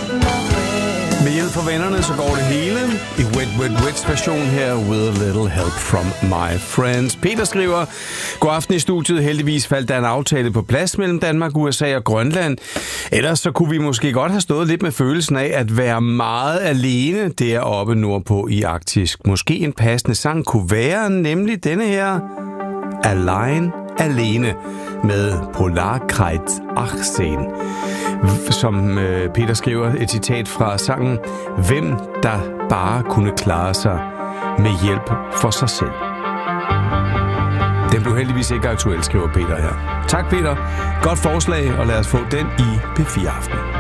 Med hjælp fra vennerne, så går det hele i Wet Wet Wets version her, with a little help from my friends. Peter skriver, god aften i studiet. Heldigvis faldt der en aftale på plads mellem Danmark, USA og Grønland. Ellers så kunne vi måske godt have stået lidt med følelsen af at være meget alene deroppe nordpå i Arktis. Måske en passende sang kunne være nemlig denne her, Alene med Polarkreuz 18. Som Peter skriver, et citat fra sangen, hvem der bare kunne klare sig med hjælp for sig selv. Den blev heldigvis ikke aktuel, skriver Peter her. Tak Peter, godt forslag, og lad os få den i P4 Aften.